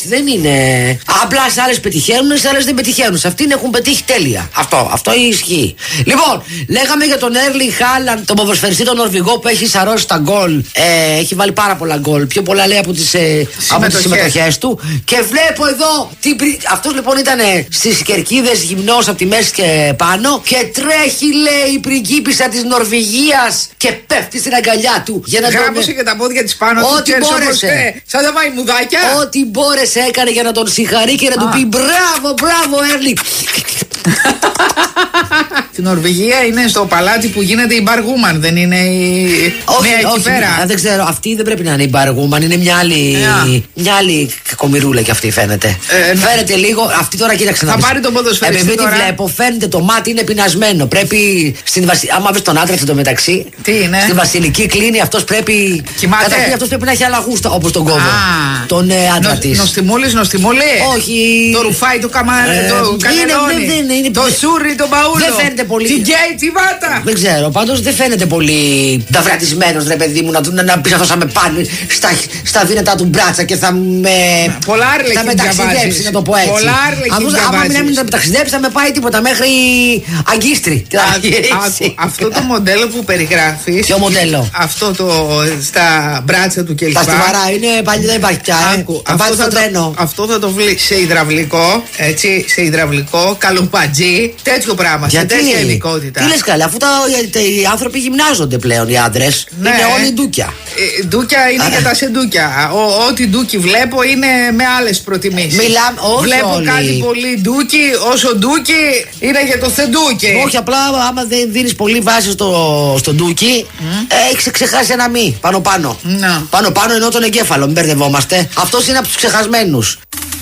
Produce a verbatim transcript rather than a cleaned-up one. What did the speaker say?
εντάξει, δεν είναι. Απλά σε άλλες πετυχαίνουν, σε άλλες δεν πετυχαίνουν. Σε αυτήν έχουν πετύχει τέλεια. Αυτό, αυτό ισχύει. Λοιπόν, λέγαμε για τον Έρλινγκ Χάλαντ, τον ποδοσφαιριστή τον Νορβηγό που έχει σαρώσει τα γκολ. Ε, έχει βάλει πάρα πολλά γκολ. Πιο πολλά λέει από τις ε, συμμετοχές του. Και βλέπω εδώ. Αυτός λοιπόν ήταν στις κερκίδες γυμνός από τη μέση και πάνω. Και τρέχει, λέει, η πριγκίπισσα της Νορβηγίας και πέφτει στην αγκαλιά του. Για να γράμμωσε τον... και τα πόδια της πάνω. Ό,τι μπόρεσε. Ε, σαν τα μαϊμουδάκια. Ό,τι μπόρεσε έκανε για να τον συγχαρεί και να Α. του πει μπράβο, μπράβο, Έρλινγκ. Στην Νορβηγία είναι στο παλάτι που γίνεται η Barwoman, δεν είναι η. Όχι, ναι, όχι πέρα. Δεν ξέρω, αυτή δεν πρέπει να είναι η Barwoman, είναι μια άλλη. Yeah. Μια άλλη κακομοιρούλα κι αυτή φαίνεται. Ε, φαίνεται ναι. λίγο. Αυτή τώρα κοίταξε να θα πάρει τον ποδοσφαιριστή. Επειδή τη βλέπω, φαίνεται το μάτι είναι πεινασμένο. Πρέπει. Στην βασι... Άμα βρει τον άντρα στο μεταξύ. Τι είναι. Στην βασιλική κλίνη αυτό πρέπει. Κοιμάται. Καταρχήν αυτό πρέπει να έχει αλλαγούστα όπως τον κόβο. Ah. Τον ε, άντρα Νο, τη. Νοστιμούλη, νοστιμούλη. Όχι. Το ρουφάι, το καμάρι. Ε, το κανελόνι. Το σούρι, το μπαούλο. Δεν φαίνεται πολύ. Τι γκέι, τι βάτα. Δεν ξέρω, πάντως δεν φαίνεται πολύ ταυρατισμένος, ρε παιδί μου, να, να, να πει αυτό θα με πάνε στα, στα δύνατά του μπράτσα και θα με. Πολλά άρλεκη θα με ταξιδέψει, να το πω έτσι. Πολλά άρλεκη. Άμα μην έμεινε να με ταξιδέψει, θα με πάει τίποτα μέχρι αγκίστρι. Αυτό το μοντέλο που περιγράφει. Ποιο μοντέλο? Αυτό το στα μπράτσα του κλπ. Τα στιβαρά είναι πάλι, δεν υπάρχει πια. Αυτό θα τρένο. Αυτό θα το βρει σε υδραυλικό, έτσι, σε υδραυλικό, καλουπατζή, τέτοιο πράγμα. Σε τέτοια ειδικότητα. Τι λες καλά, αφού τα, οι άνθρωποι γυμνάζονται πλέον οι άντρες. Ναι. Είναι όλοι ντούκια. Ε, ντούκια είναι για τα σεντούκια. Ό,τι ντούκι βλέπω είναι με άλλες προτιμήσεις. Μιλάμε, όχι βλέπω όλοι. κάτι πολύ ντούκι, όσο ντούκι είναι για το θεντούκι. Όχι, απλά άμα δεν δίνεις πολύ βάση στο, στο ντούκι, mm. έχεις ξεχάσει ένα μη πάνω-πάνω. No. Πάνω-πάνω ενώ τον εγκέφαλο, μην μπερδευόμαστε. Αυτός είναι από τους ξεχασμένους.